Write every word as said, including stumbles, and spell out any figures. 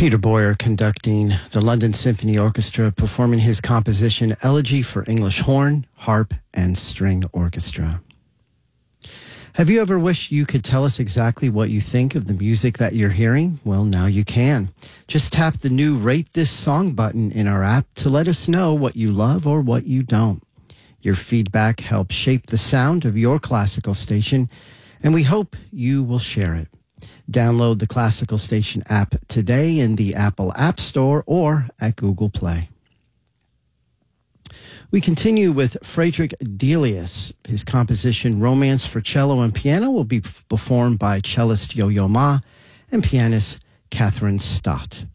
Peter Boyer conducting the London Symphony Orchestra, performing his composition Elegy for English Horn, Harp, and String Orchestra. Have you ever wished you could tell us exactly what you think of the music that you're hearing? Well, now you can. Just tap the new Rate This Song button in our app to let us know what you love or what you don't. Your feedback helps shape the sound of your classical station, and we hope you will share it. Download the Classical Station app today in the Apple App Store or at Google Play. We continue with Friedrich Delius. His composition Romance for Cello and Piano will be performed by cellist Yo-Yo Ma and pianist Catherine Stott.